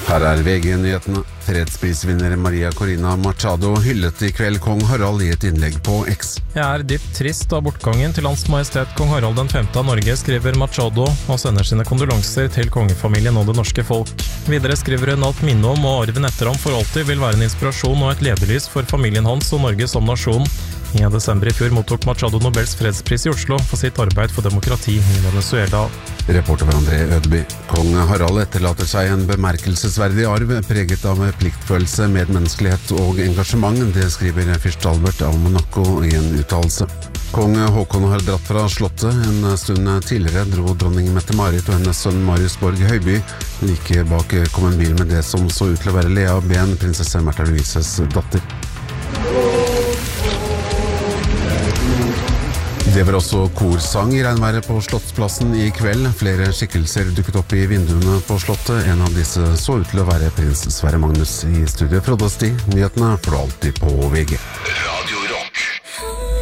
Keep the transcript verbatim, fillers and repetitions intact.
Her er V G-nyhetene. Fredsprisvinner Maria Corina Machado hyllet I kveld kong Harald I et innlegg på X. Jeg er dypt trist av bortgangen til Hans Majestet kong Harald den femte av Norge, skriver Machado, og sender sine kondolanser til kongefamilien og det norske folk. Videre skriver hun at minnet om og arven etter ham for alltid vil være en inspirasjon og et ledelys for familien hans og Norge som nasjon. I desember I fjor mottok Machado Nobels fredspris I Oslo for sitt arbeid for demokrati I Venezuela. Reporter for André Ødeby. Kong Harald etterlater seg en bemerkelsesverdig arv, preget av pliktfølelse, medmenneskelighet og engasjement. Det skriver fyrst Albert av Monaco I en uttalelse. Kong Håkon har dratt fra slottet. En stund tidligere dro dronning Mette-Marit og hennes sønn Marius Borg Høiby. Like bak kom en bil med det som så ut til å være Lea Ben, prinsesse Märtha Louises datter. Det var også korsang I regnværet på Slottsplassen I kveld. Flere skikkelser dukket opp I vinduene på slottet. En av disse så ut til å være prins Sverre Magnus I studiet. Frode Sti, nyhetene får du alltid på V G.